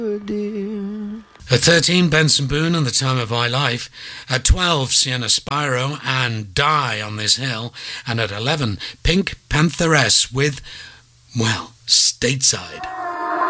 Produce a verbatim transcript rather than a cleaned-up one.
At thirteen, Benson Boone and the Time of My Life. At twelve, Sienna Spyro and Die on This Hill. And at eleven, Pink Pantheress with, well, Stateside.